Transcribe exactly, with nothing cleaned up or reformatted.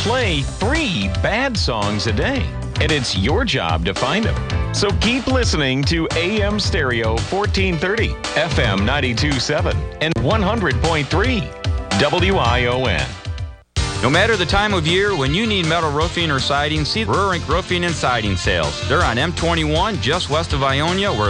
play three bad songs a day, and it's your job to find them. So keep listening to A M Stereo fourteen thirty, F M ninety-two point seven, and one hundred point three W I O N. No matter the time of year, when you need metal roofing or siding, see Rurink Roofing and Siding Sales. They're on M twenty-one, just west of Ionia, where